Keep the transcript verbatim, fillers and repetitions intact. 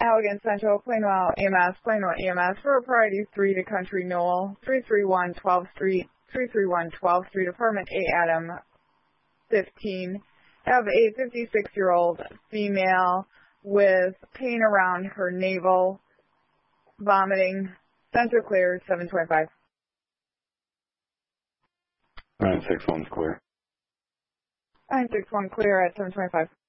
Allegan Central, Plainwell E M S, Plainwell E M S for priority three to Country Knoll, three three one twelfth Street, three three one twelfth Street, apartment eight, Adam fifteen. Have a fifty-six-year-old female with pain around her navel, vomiting, center clear, seven twenty-five. nine six one's clear. nine six one clear at seven twenty-five.